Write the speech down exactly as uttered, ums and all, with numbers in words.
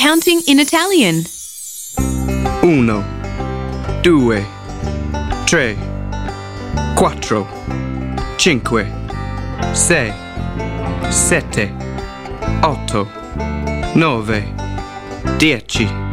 counting in Italian. Uno, due, tre, quattro, cinque, sei, sette, otto, nove, dieci.